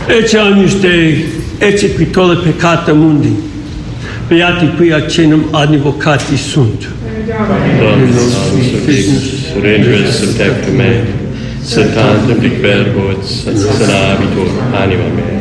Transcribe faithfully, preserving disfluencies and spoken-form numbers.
Ecce agnus Dei, ecce qui tolle peccata mundi. Beati qui accenum advocati sunt. Dominus Deus, Regis in tectum mei, sed tantum dic verbo et sanabitur anima mea.